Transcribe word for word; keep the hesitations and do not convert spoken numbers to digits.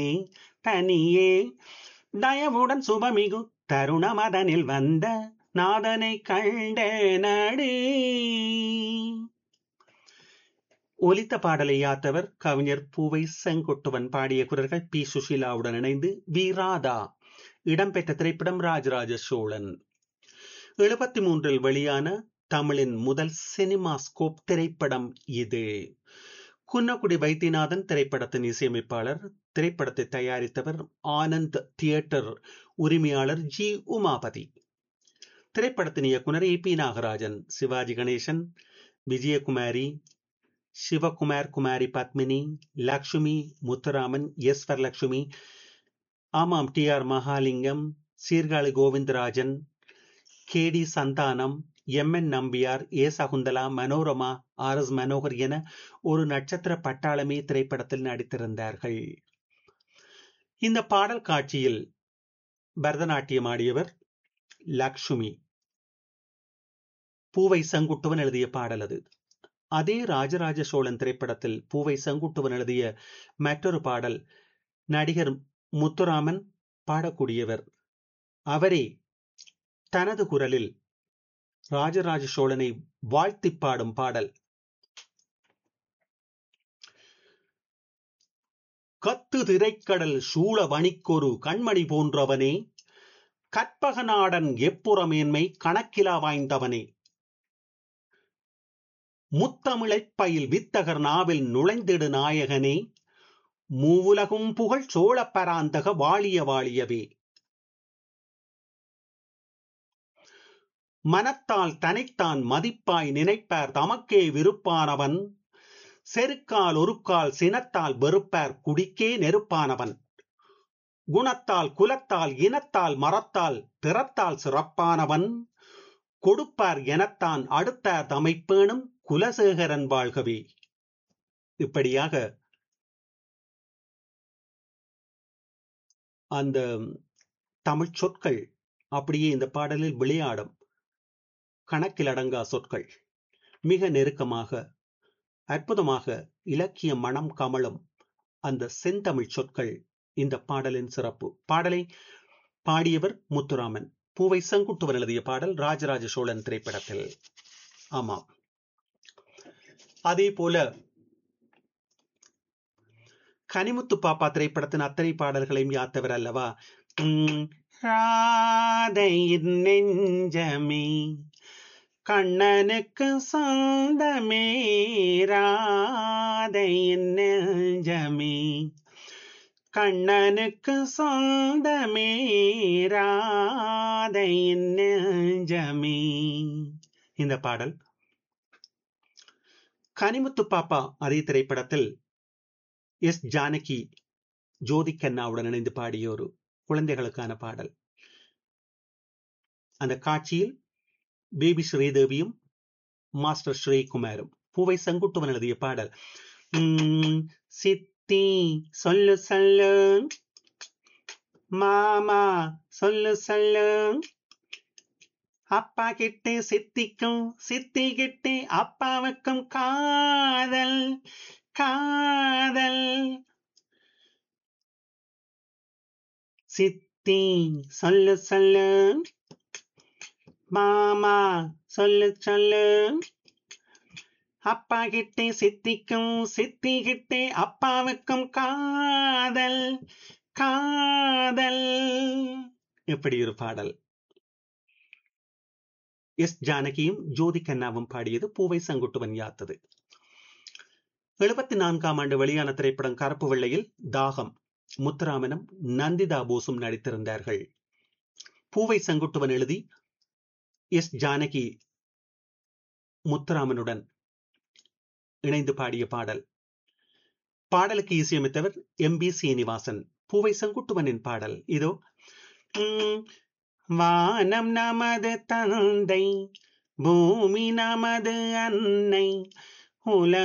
தனியே தயவுடன் சுபமிகு தருணமதனில் வந்த நாதனை கண்ட நடி. ஒலித்த பாடலை யாத்தவர் கவிஞர் பூவை செங்குட்டுவன். பாடிய குரல்கள் பி சுஷீலாவுடன் இணைந்து வி ராதா. இடம்பெற்ற திரைப்படம் ராஜராஜ சோழன். எழுபத்தி மூன்றில் வெளியான தமிழின் முதல் சினிமாஸ்கோப் திரைப்படம் இது. குன்னக்குடி வைத்தியநாதன் திரைப்படத்தின் இசையமைப்பாளர். திரைப்படத்தை தயாரித்தவர் ஆனந்த் தியேட்டர் உரிமையாளர் ஜி உமாபதி. திரைப்படத்தின் இயக்குனர் ஏ பி நாகராஜன். சிவாஜி கணேசன், விஜயகுமாரி, சிவகுமார், குமாரி பத்மினி, லக்ஷ்மி, முத்துராமன், எஸ் வரலட்சுமி, ஆமாம் D R Mahalingam, Sirkazhi Govindarajan, K D Santhanam, M N Nambiar, ஏ சகுந்தலா, மனோரமா, ஆர் எஸ் மனோகர் என ஒரு நட்சத்திர பட்டாளமே திரைப்படத்தில் நடித்திருந்தார்கள். இந்த பாடல் காட்சியில் பரதநாட்டியம் ஆடியவர் லக்ஷ்மி. பூவை செங்குட்டுவன் எழுதிய பாடல் அது. அதே ராஜராஜ சோழன் திரைப்படத்தில் பூவை செங்குட்டுவன் எழுதிய மற்றொரு பாடல் நடிகர் முத்துராமன் பாடக்கூடியவர். அவரே தனது குரலில் ராஜராஜ சோழனை வாழ்த்தி பாடும் பாடல். கத்து திரைக்கடல் சூழ வணிக்கொரு கண்மணி போன்றவனே, கற்பகநாடன் எப்புறமேன்மை கணக்கிலா வாய்ந்தவனே, முத்தமிழைப் பயில் வித்தகர் நாவில் நுழைந்திடு நாயகனே, மூவுலகும் புகழ் சோழ பராந்தக வாழிய வாழியவே. மனத்தால் தனைத்தான் மதிப்பாய் நினைப்பார் தமக்கே விருப்பானவன், செருக்கால் ஒருக்கால் சினத்தால் வெறுப்பார் குடிக்கே நெருப்பானவன், குணத்தால் குலத்தால் இனத்தால் மரத்தால் திறத்தால் சிறப்பானவன், கொடுப்பார் எனத்தான் அடுத்தார் தமைப்பேணும் குலசேகரன் வாழ்கவே. இப்படியாக அந்த தமிழ் சொற்கள் அப்படியே இந்த பாடலில் விளையாடும். கணக்கில் அடங்கா சொற்கள் மிக நெருக்கமாக அற்புதமாக இலக்கிய மனம் கமழும் அந்த செந்தமிழ் சொற்கள் இந்த பாடலின் சிறப்பு. பாடலை பாடியவர் முத்துராமன். பூவை செங்குட்டுவன் எழுதிய பாடல் ராஜராஜ சோழன் திரைப்படத்தில். ஆமாம், அதே போல கனிமுத்து பாப்பா திரைப்படத்தின் அத்தனை பாடல்களையும் யாத்தவர் அல்லவா. ராதையின் நெஞ்சமே கண்ணனுக்கு சொந்தமே, ராதையின் நெஞ்சமே கண்ணனுக்கு சொந்தமே, ராதையின் நெஞ்சமே. இந்த பாடல் கனிமுத்து பாப்பா அதே திரைப்படத்தில் எஸ் ஜானகி ஜோதி கண்ணாவுடன் இணைந்து பாடிய ஒரு குழந்தைகளுக்கான பாடல். அந்த காட்சியில் பேபி ஸ்ரீதேவியும் மாஸ்டர் ஸ்ரீகுமாரும். பூவை செங்குட்டுவன் எழுதிய பாடல். சித்தி சொல்லு சொல்லு மாமா சொல்லு சொல்லு, அப்பா கிட்டே சித்திக்கும் சித்தி கிட்டே அப்பாவுக்கும் காதல் காதல். சித்தி சொல்லு சொல்லு மாமா சொல்லு சொல்லு, அப்பா கிட்டே சித்திக்கும் சித்தி கிட்டே அப்பாவுக்கும் காதல் காதல். எப்படி ஒரு பாடல். எஸ் ஜானகியும் ஜோதி கண்ணாவும் பாடியது, பூவை செங்குட்டுவன் யாத்தது. எழுபத்தி நான்காம் ஆண்டு வெளியான திரைப்படம் கருப்பு வெள்ளையில் தாகம். முத்துராமனும் நந்திதா போஸும் நடித்திருந்தார்கள். பூவை செங்குட்டுவன் எழுதி எஸ் ஜானகி முத்துராமனுடன் இணைந்து பாடிய பாடல். பாடலுக்கு இசையமைத்தவர் எம் பி சீனிவாசன். பூவை செங்குட்டுவனின் பாடல் இதோ. வானம் நமது தந்தை, பூமி நமது அன்னை, உலக